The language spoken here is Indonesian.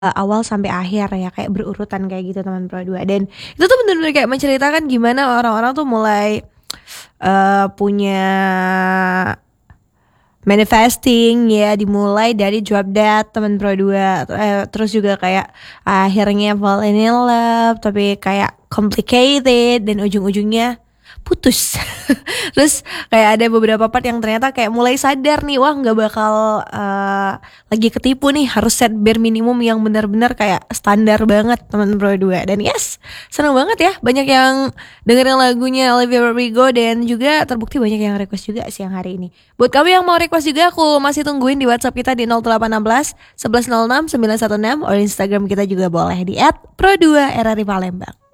awal sampai akhir ya, kayak berurutan kayak gitu teman Pro 2. Dan itu tuh bener-bener kayak menceritakan gimana orang-orang tuh mulai punya manifesting ya, dimulai dari Drop Dead teman Pro 2. Terus juga kayak akhirnya fall in love tapi kayak complicated dan ujung-ujungnya putus. Terus kayak ada beberapa part yang ternyata kayak mulai sadar nih, wah nggak bakal lagi ketipu nih, harus set bare minimum yang benar-benar kayak standar banget teman Pro 2. Dan yes, seneng banget ya, banyak yang dengerin lagunya Olivia Rodrigo dan juga terbukti banyak yang request juga siang hari ini. Buat kamu yang mau request juga, aku masih tungguin di WhatsApp kita di 0816 1106 916 or Instagram kita juga boleh di @pro2rri Palembang.